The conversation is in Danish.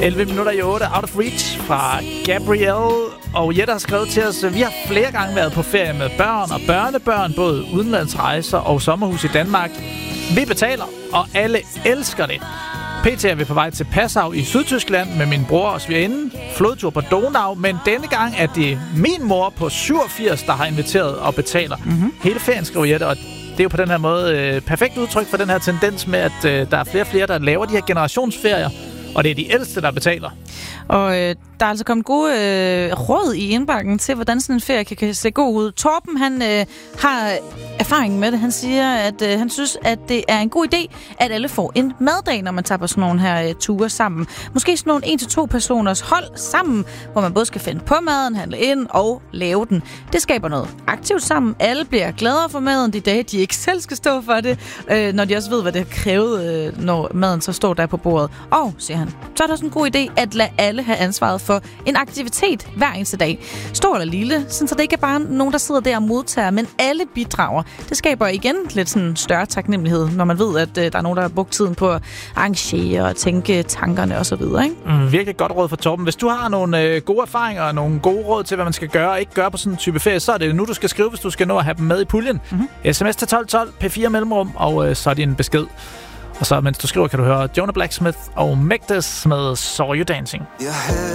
11 minutter i 8, Out of Reach fra Gabrielle. Og Jette har skrevet til os, vi har flere gange været på ferie med børn og børnebørn, både udenlandsrejser og sommerhus i Danmark. Vi betaler, og alle elsker det. PT er vi på vej til Passau i Sydtyskland med min bror og svigerinde. Flodtur på Donau, men denne gang er det min mor på 87, der har inviteret og betaler. Hele ferien, skriver Jette, og det er jo på den her måde perfekt udtryk for den her tendens med, at der er flere og flere, der laver de her generationsferier, og det er de ældste, der betaler. Og der er altså kommet gode råd i indbakken til, hvordan sådan en ferie kan se god ud. Torben, han har erfaring med det. Han siger, at han synes, at det er en god idé, at alle får en maddag, når man tager på sådan nogle her ture sammen. Måske sådan nogle 1-2 personers hold sammen, hvor man både skal finde på maden, handle ind og lave den. Det skaber noget aktivt sammen. Alle bliver gladere for maden de dage, de ikke selv skal stå for det, når de også ved, hvad det har krævet, når maden så står der på bordet. Og, siger han, så er der sådan en god idé, at lade alle have ansvaret for en aktivitet hver eneste dag. Stor eller lille, så det ikke er bare nogen, der sidder der og modtager, men alle bidrager. Det skaber igen lidt sådan større taknemmelighed, når man ved, at der er nogen, der har brugt tiden på at arrangere og tænke tankerne osv. Virkelig godt råd for Torben. Hvis du har nogle gode erfaringer og nogle gode råd til, hvad man skal gøre og ikke gøre på sådan en type ferie, så er det jo nu, du skal skrive, hvis du skal nå at have dem med i puljen. SMS til 1212, P4 mellemrum, og så er din besked. Og så mens du skriver, kan du høre Jonah Blacksmith og Megdes med Saw You Dancing.